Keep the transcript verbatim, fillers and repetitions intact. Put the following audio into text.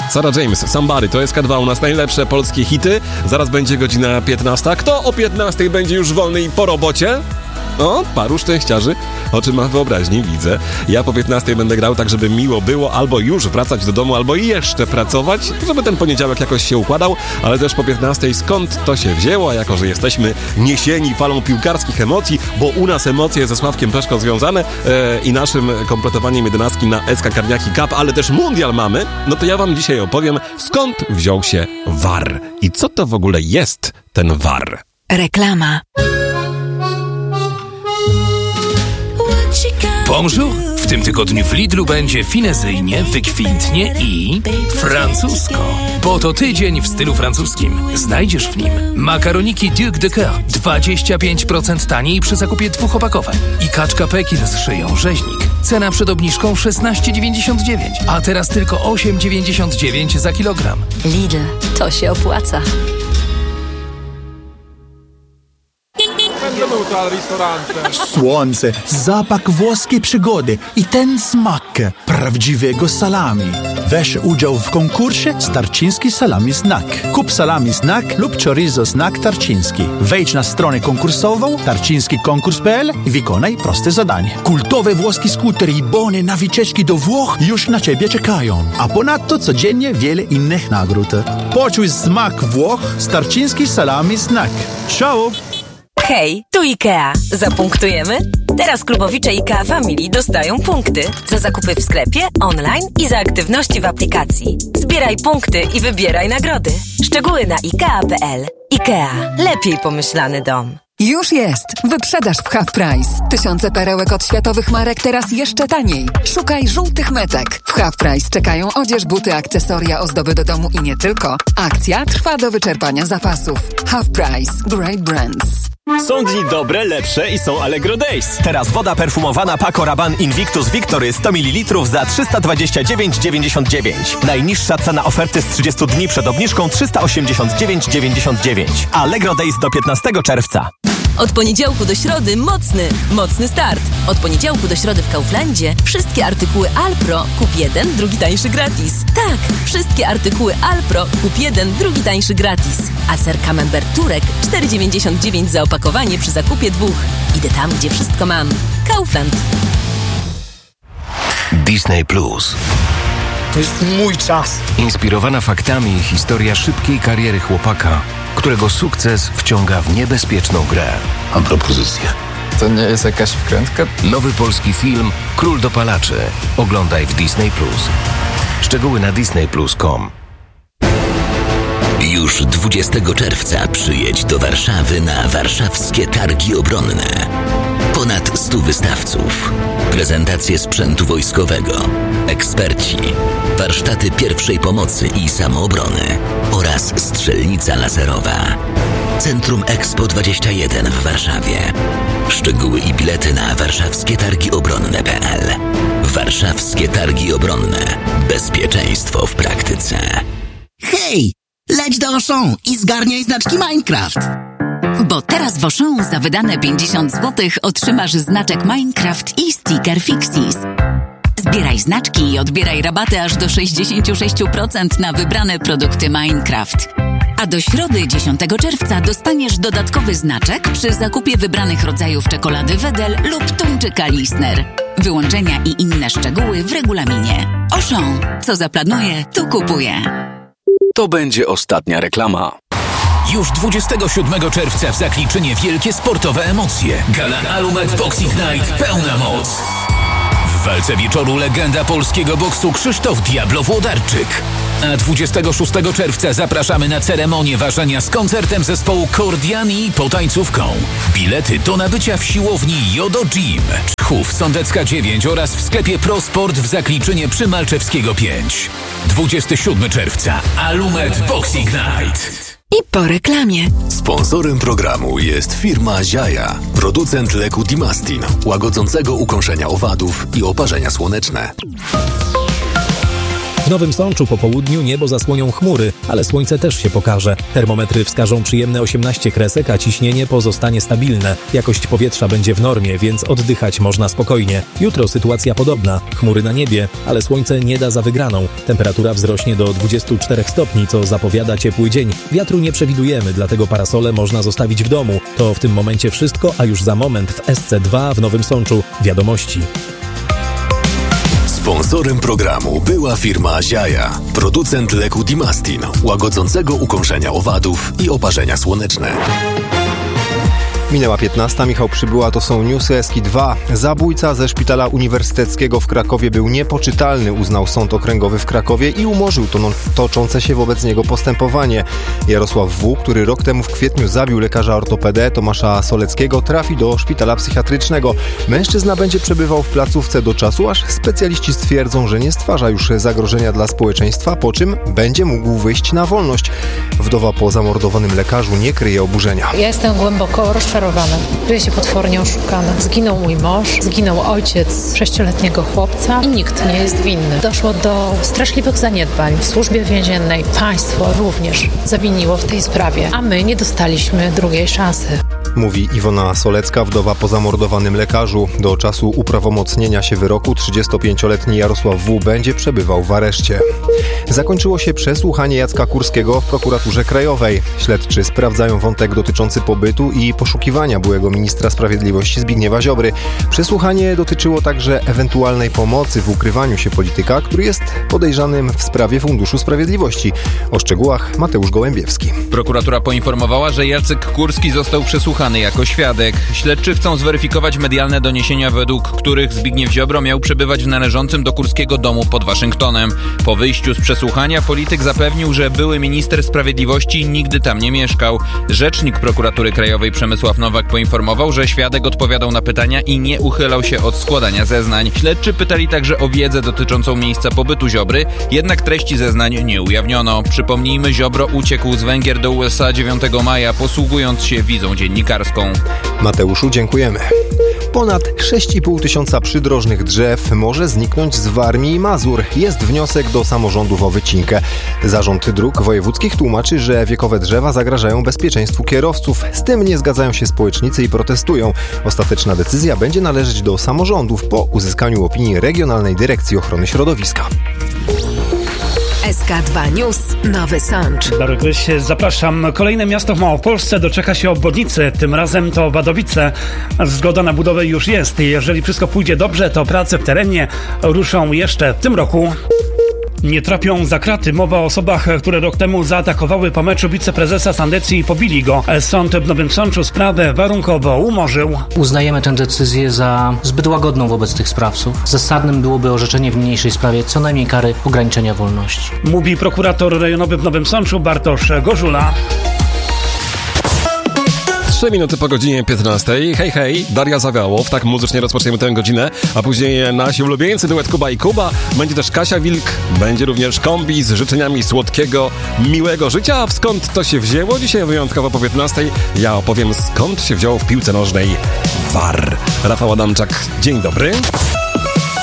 Sarah James, Somebody, to jest K dwa, u nas najlepsze polskie hity. Zaraz będzie godzina piętnasta. Kto o piętnastej będzie już wolny i po robocie? O, paru szczęściarzy, o czym mam wyobraźni, widzę. Ja po piętnastej będę grał tak, żeby miło było albo już wracać do domu, albo jeszcze pracować, żeby ten poniedziałek jakoś się układał, ale też po piętnastej skąd to się wzięło, a jako że jesteśmy niesieni falą piłkarskich emocji, bo u nas emocje ze Sławkiem Peszko związane e, i naszym kompletowaniem jedenastki na S K Karniaki Cup, ale też mundial mamy, no to ja wam dzisiaj opowiem, skąd wziął się V A R i co to w ogóle jest ten V A R. Reklama. Bonjour! W tym tygodniu w Lidlu będzie finezyjnie, wykwintnie i francusko. Bo to tydzień w stylu francuskim. Znajdziesz w nim makaroniki Duc de Coeur dwadzieścia pięć procent taniej przy zakupie dwóch opakowań i kaczka Pekin z szyją rzeźnik. Cena przed obniżką szesnaście dziewięćdziesiąt dziewięć, a teraz tylko osiem dziewięćdziesiąt dziewięć za kilogram. Lidl, to się opłaca. Słońce, zapach włoskiej przygody i ten smak prawdziwego salami. Weź udział w konkursie Tarczyński Salami Znak. Kup salami Znak lub chorizo Znak Tarczyński. Wejdź na stronę konkursową tarczyński konkurs kropka p l i wykonaj proste zadanie. Kultowe włoskie skutery i bony na wycieczki do Włoch już na Ciebie czekają. A ponadto codziennie wiele innych nagród. Poczuj smak Włoch z Tarczyński Salami Znak. Ciao! Hej, tu IKEA. Zapunktujemy? Teraz klubowicze IKEA Family dostają punkty za zakupy w sklepie, online i za aktywności w aplikacji. Zbieraj punkty i wybieraj nagrody. Szczegóły na ikea kropka p l. IKEA. Lepiej pomyślany dom. Już jest! Wyprzedaż w Half Price. Tysiące perełek od światowych marek teraz jeszcze taniej. Szukaj żółtych metek. W Half Price czekają odzież, buty, akcesoria, ozdoby do domu i nie tylko. Akcja trwa do wyczerpania zapasów. Half Price. Great brands. Są dni dobre, lepsze i są Allegro Days. Teraz woda perfumowana Paco Rabanne Invictus Victory sto mililitrów za trzysta dwadzieścia dziewięć dziewięćdziesiąt dziewięć. Najniższa cena oferty z trzydziestu dni przed obniżką trzysta osiemdziesiąt dziewięć dziewięćdziesiąt dziewięć. Allegro Days do piętnastego czerwca. Od poniedziałku do środy mocny, mocny start. Od poniedziałku do środy w Kauflandzie wszystkie artykuły Alpro kup jeden, drugi tańszy gratis. Tak, wszystkie artykuły Alpro kup jeden, drugi tańszy gratis. A ser Camembert Turek cztery dziewięćdziesiąt dziewięć za opakowanie przy zakupie dwóch. Idę tam, gdzie wszystko mam. Kaufland. Disney Plus. To jest mój czas. Inspirowana faktami historia szybkiej kariery chłopaka, którego sukces wciąga w niebezpieczną grę. Mam propozycję. To nie jest jakaś wkrętka? Nowy polski film Król dopalaczy. Oglądaj w Disney Plus. Szczegóły na disney plus kropka com. Już dwudziestego czerwca przyjedź do Warszawy na warszawskie targi obronne. Ponad stu wystawców, prezentacje sprzętu wojskowego, eksperci, warsztaty pierwszej pomocy i samoobrony oraz strzelnica laserowa. Centrum Expo dwadzieścia jeden w Warszawie. Szczegóły i bilety na warszawskie targi obronne kropka p l. Warszawskie targi obronne. Bezpieczeństwo w praktyce. Hej! Leć do Auchan i zgarniaj znaczki Minecraft! Bo teraz w Auchan za wydane pięćdziesiąt złotych otrzymasz znaczek Minecraft i sticker Fixis. Zbieraj znaczki i odbieraj rabaty aż do sześćdziesiąt sześć procent na wybrane produkty Minecraft. A do środy dziesiątego czerwca dostaniesz dodatkowy znaczek przy zakupie wybranych rodzajów czekolady Wedel lub tuńczyka Lisner. Wyłączenia i inne szczegóły w regulaminie. Auchan. Co zaplanuje, to kupuje. To będzie ostatnia reklama. Już dwudziestego siódmego czerwca w Zakliczynie wielkie sportowe emocje. Gala Alumet Boxing Night pełna moc. W walce wieczoru legenda polskiego boksu Krzysztof Diablo Włodarczyk. A dwudziestego szóstego czerwca zapraszamy na ceremonię ważenia z koncertem zespołu Kordian i potańcówką. Bilety do nabycia w siłowni Jodo Gym, Czchów, Sądecka dziewięć oraz w sklepie ProSport w Zakliczynie przy Malczewskiego pięć. dwudziestego siódmego czerwca Alumet Boxing Night. I po reklamie. Sponsorem programu jest firma Ziaja, producent leku Dimastin, łagodzącego ukąszenia owadów i oparzenia słoneczne. W Nowym Sączu po południu niebo zasłonią chmury, ale słońce też się pokaże. Termometry wskażą przyjemne osiemnaście kresek, a ciśnienie pozostanie stabilne. Jakość powietrza będzie w normie, więc oddychać można spokojnie. Jutro sytuacja podobna. Chmury na niebie, ale słońce nie da za wygraną. Temperatura wzrośnie do dwudziestu czterech stopni, co zapowiada ciepły dzień. Wiatru nie przewidujemy, dlatego parasole można zostawić w domu. To w tym momencie wszystko, a już za moment w S C dwa w Nowym Sączu. Wiadomości. Sponsorem programu była firma Ziaja, producent leku Dimastin, łagodzącego ukąszenia owadów i oparzenia słoneczne. Minęła piętnasta, Michał Przybyła, to są newsy S K dwa. Zabójca ze szpitala uniwersyteckiego w Krakowie był niepoczytalny, uznał Sąd Okręgowy w Krakowie i umorzył to toczące się wobec niego postępowanie. Jarosław W., który rok temu w kwietniu zabił lekarza ortopedę Tomasza Soleckiego, trafi do szpitala psychiatrycznego. Mężczyzna będzie przebywał w placówce do czasu, aż specjaliści stwierdzą, że nie stwarza już zagrożenia dla społeczeństwa, po czym będzie mógł wyjść na wolność. Wdowa po zamordowanym lekarzu nie kryje oburzenia. Ja jestem głęboko rozczarowany. Czuję się potwornie oszukana. Zginął mój mąż, zginął ojciec sześcioletniego chłopca i nikt nie jest winny. Doszło do straszliwych zaniedbań w służbie więziennej. Państwo również zawiniło w tej sprawie, a my nie dostaliśmy drugiej szansy. Mówi Iwona Solecka, wdowa po zamordowanym lekarzu. Do czasu uprawomocnienia się wyroku trzydziestopięcioletni Jarosław W. będzie przebywał w areszcie. Zakończyło się przesłuchanie Jacka Kurskiego w prokuraturze krajowej. Śledczy sprawdzają wątek dotyczący pobytu i poszukiwania byłego ministra sprawiedliwości Zbigniewa Ziobry. Przesłuchanie dotyczyło także ewentualnej pomocy w ukrywaniu się polityka, który jest podejrzanym w sprawie Funduszu Sprawiedliwości. O szczegółach Mateusz Gołębiewski. Prokuratura poinformowała, że Jacek Kurski został przesłuchany jako świadek. Śledczy chcą zweryfikować medialne doniesienia, według których Zbigniew Ziobro miał przebywać w należącym do Kurskiego domu pod Waszyngtonem. Po wyjściu z przesłuchania polityk zapewnił, że były minister sprawiedliwości nigdy tam nie mieszkał. Rzecznik prokuratury krajowej Przemysław Nowak poinformował, że świadek odpowiadał na pytania i nie uchylał się od składania zeznań. Śledczy pytali także o wiedzę dotyczącą miejsca pobytu Ziobry, jednak treści zeznań nie ujawniono. Przypomnijmy, Ziobro uciekł z Węgier do U S A dziewiątego maja, posługując się wizą dziennikarską. Mateuszu, dziękujemy. Ponad sześć i pół tysiąca przydrożnych drzew może zniknąć z Warmii i Mazur. Jest wniosek do samorządów o wycinkę. Zarząd Dróg Wojewódzkich tłumaczy, że wiekowe drzewa zagrażają bezpieczeństwu kierowców. Z tym nie zgadzają się społecznicy i protestują. Ostateczna decyzja będzie należeć do samorządów po uzyskaniu opinii Regionalnej Dyrekcji Ochrony Środowiska. S K dwa News, Nowy Sącz. Darek Ryś, zapraszam. Kolejne miasto w Małopolsce doczeka się obwodnicy. Tym razem to Wadowice. Zgoda na budowę już jest. Jeżeli wszystko pójdzie dobrze, to prace w terenie ruszą jeszcze w tym roku. Nie trafią za kraty. Mowa o osobach, które rok temu zaatakowały po meczu wiceprezesa Sandecji i pobili go. Sąd w Nowym Sączu sprawę warunkowo umorzył. Uznajemy tę decyzję za zbyt łagodną wobec tych sprawców. Zasadnym byłoby orzeczenie w niniejszej sprawie co najmniej kary ograniczenia wolności. Mówi prokurator rejonowy w Nowym Sączu Bartosz Gorzula. Trzy minuty po godzinie piętnastej. Hej, hej, Daria Zawiałow. Tak muzycznie rozpoczniemy tę godzinę, a później nasi ulubieńcy duet Kuba i Kuba. Będzie też Kasia Wilk, będzie również kombi z życzeniami słodkiego, miłego życia. A skąd to się wzięło? Dzisiaj wyjątkowo po piętnastej ja opowiem, skąd się wzięło w piłce nożnej V A R. Rafał Adamczak, dzień dobry.